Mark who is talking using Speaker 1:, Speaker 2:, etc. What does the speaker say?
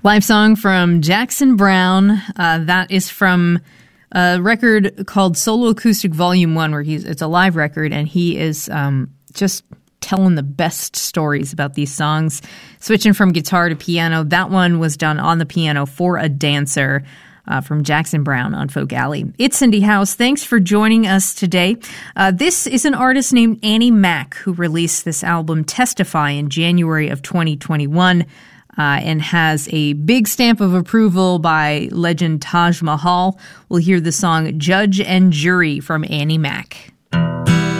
Speaker 1: Live song from Jackson Browne. That is from a record called Solo Acoustic Volume 1, where it's a live record, and he is just telling the best stories about these songs. Switching from guitar to piano, that one was done on the piano for a dancer from Jackson Browne on Folk Alley. It's Cindy House. Thanks for joining us today. This is an artist named Annie Mac who released this album Testify in January of 2021. And has a big stamp of approval by legend Taj Mahal. We'll hear the song Judge and Jury from Annie Mac.